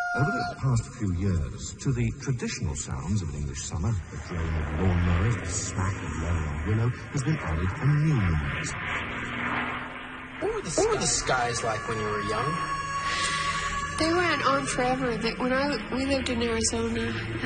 Over the past few years, to the traditional sounds of an English summer, the drone of lawnmowers, the smack of yellow and willow, has been added a new noise. What were the skies like when you were young? They went on forever. We lived in Arizona,